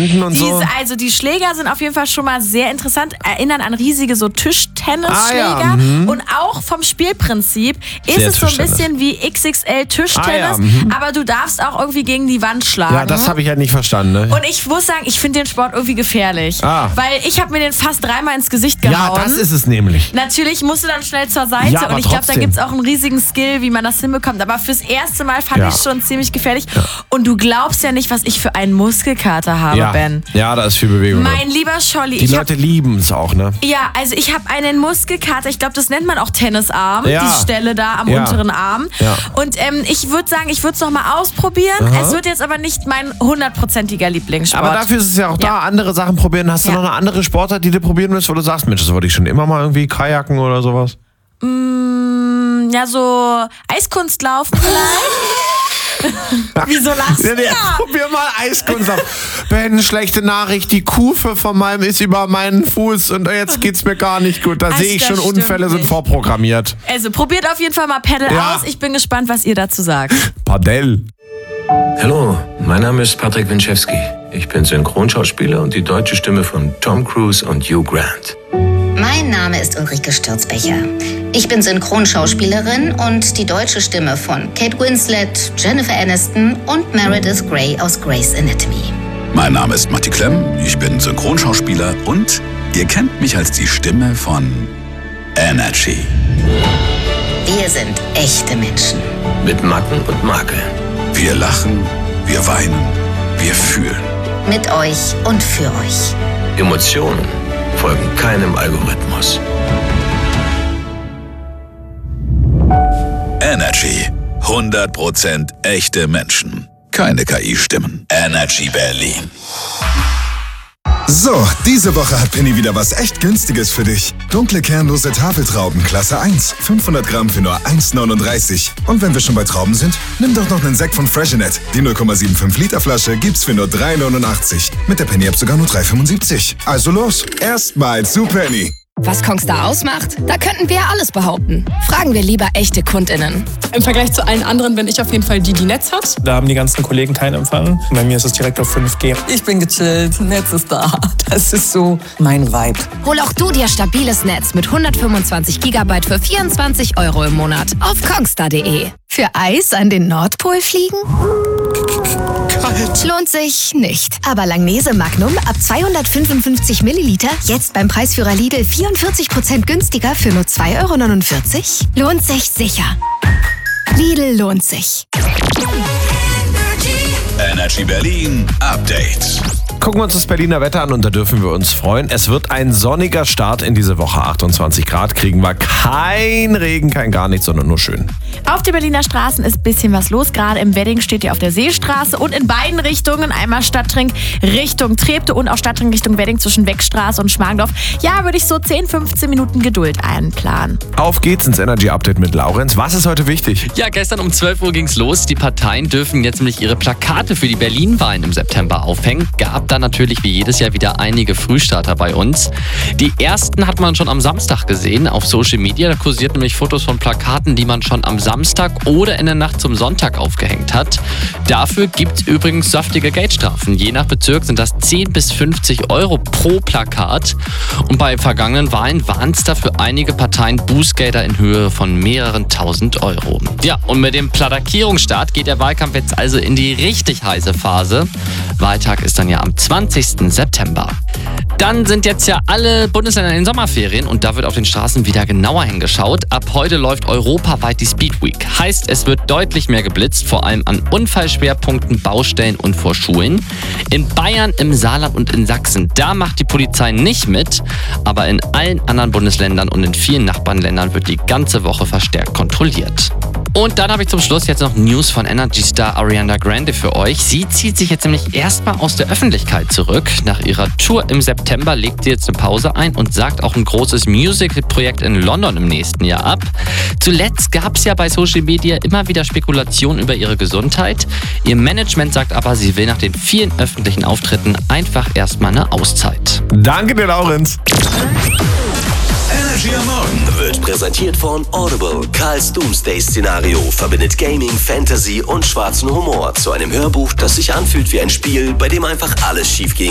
Händen und so? Also die Schläger sind auf jeden Fall schon mal sehr interessant, erinnern an riesige so Tischtennisschläger und auch vom Spielprinzip ist es so ein bisschen wie XXL Tischtennis, aber du darfst auch irgendwie gegen die Wand schlagen. Ja, das habe ich halt nicht verstanden. Ne? Und ich muss sagen, ich finde den Sport irgendwie gefährlich, weil ich habe mir den fast 3-mal ins Gesicht gehauen. Ja, das ist es nämlich. Natürlich musst du dann schnell zur Seite und ich glaube, da gibt es auch einen riesigen Skill, wie man das hinbekommt, aber fürs erste Mal fand ich schon ziemlich gefährlich und du glaubst ja nicht, was ich für einen Muskelkater habe, Ben. Ja, da ist viel Bewegung. Mein lieber Scholli. Die Leute lieben es auch, ne? Ja, also ich habe einen Muskelkater, ich glaube, das nennt man auch Tennisarm, die Stelle da am unteren Arm. Ja. Und ich würde sagen, ich würde es nochmal ausprobieren. Es wird jetzt aber nicht mein 100%iger Lieblingssport. Aber dafür ist es ja auch da, andere Sachen probieren. Hast du noch eine andere Sportart, die du probieren willst, wo du sagst, Mensch, das wollte ich schon immer mal irgendwie kajaken oder sowas? Ja, so Eiskunstlaufen vielleicht. Wieso lachst du? Probier mal Eiskunstlauf. Ben, schlechte Nachricht, die Kufe von meinem ist über meinen Fuß und jetzt geht's mir gar nicht gut. Da sehe ich schon, Unfälle sind vorprogrammiert. Also probiert auf jeden Fall mal Paddle aus. Ich bin gespannt, was ihr dazu sagt. Paddel. Hallo, mein Name ist Patrick Winchewski. Ich bin Synchronschauspieler und die deutsche Stimme von Tom Cruise und Hugh Grant. Mein Name ist Ulrike Stürzbecher. Ich bin Synchronschauspielerin und die deutsche Stimme von Kate Winslet, Jennifer Aniston und Meredith Grey aus Grey's Anatomy. Mein Name ist Matti Klemm, ich bin Synchronschauspieler und ihr kennt mich als die Stimme von Energy. Wir sind echte Menschen. Mit Macken und Makeln. Wir lachen, wir weinen, wir fühlen. Mit euch und für euch. Emotionen folgen keinem Algorithmus. Energy. 100% echte Menschen. Keine KI-Stimmen. Energy Berlin. So, diese Woche hat Penny wieder was echt Günstiges für dich. Dunkle kernlose Tafeltrauben Klasse 1. 500 Gramm für nur 1,39. Und wenn wir schon bei Trauben sind, nimm doch noch einen Sekt von Freshenet. Die 0,75 Liter Flasche gibt's für nur 3,89. Mit der Penny-App sogar nur 3,75. Also los, erstmal zu Penny. Was Kongstar ausmacht? Da könnten wir alles behaupten. Fragen wir lieber echte KundInnen. Im Vergleich zu allen anderen bin ich auf jeden Fall die Netz hat. Da haben die ganzen Kollegen keinen Empfang. Bei mir ist es direkt auf 5G. Ich bin gechillt, Netz ist da. Das ist so mein Vibe. Hol auch du dir stabiles Netz mit 125 GB für 24 € im Monat auf kongstar.de. Für Eis an den Nordpol fliegen? Kalt. Lohnt sich nicht. Aber Langnese Magnum ab 255 Milliliter jetzt beim Preisführer Lidl 44% günstiger für nur 2,49 €? Lohnt sich sicher. Lidl lohnt sich. Energy Berlin Update. Gucken wir uns das Berliner Wetter an und da dürfen wir uns freuen. Es wird ein sonniger Start in diese Woche. 28 Grad kriegen wir, kein Regen, kein gar nichts, sondern nur schön. Auf den Berliner Straßen ist ein bisschen was los. Gerade im Wedding steht ihr auf der Seestraße und in beiden Richtungen, einmal Stadtring Richtung Treptow und auch Stadtring Richtung Wedding zwischen Beckstraße und Schmargendorf. Ja, würde ich so 10-15 Minuten Geduld einplanen. Auf geht's ins Energy Update mit Laurenz. Was ist heute wichtig? Ja, gestern um 12 Uhr ging's los. Die Parteien dürfen jetzt nämlich ihre Plakate für die Berlin-Wahlen im September aufhängen. Gab da natürlich wie jedes Jahr wieder einige Frühstarter bei uns. Die ersten hat man schon am Samstag gesehen auf Social Media. Da kursierten nämlich Fotos von Plakaten, die man schon am Samstag oder in der Nacht zum Sonntag aufgehängt hat. Dafür gibt's übrigens saftige Geldstrafen. Je nach Bezirk sind das 10 bis 50 € pro Plakat. Und bei vergangenen Wahlen waren es dafür einige Parteien Bußgelder in Höhe von mehreren tausend Euro. Ja, und mit dem Plakatierungsstart geht der Wahlkampf jetzt also in die richtig heiße Phase. Wahltag ist dann ja am 20. September. Dann sind jetzt ja alle Bundesländer in den Sommerferien und da wird auf den Straßen wieder genauer hingeschaut. Ab heute läuft europaweit die Speed Week. Heißt, es wird deutlich mehr geblitzt, vor allem an Unfallschwerpunkten, Baustellen und vor Schulen. In Bayern, im Saarland und in Sachsen, da macht die Polizei nicht mit. Aber in allen anderen Bundesländern und in vielen Nachbarländern wird die ganze Woche verstärkt kontrolliert. Und dann habe ich zum Schluss jetzt noch News von Energy-Star Ariana Grande für euch. Sie zieht sich jetzt nämlich erstmal aus der Öffentlichkeit zurück. Nach ihrer Tour im September legt sie jetzt eine Pause ein und sagt auch ein großes Musical-Projekt in London im nächsten Jahr ab. Zuletzt gab es ja bei Social Media immer wieder Spekulationen über ihre Gesundheit. Ihr Management sagt aber, sie will nach den vielen öffentlichen Auftritten einfach erstmal eine Auszeit. Danke dir, Laurenz. Energy am Morgen wird präsentiert von Audible. Karls Doomsday-Szenario verbindet Gaming, Fantasy und schwarzen Humor zu einem Hörbuch, das sich anfühlt wie ein Spiel, bei dem einfach alles schiefgehen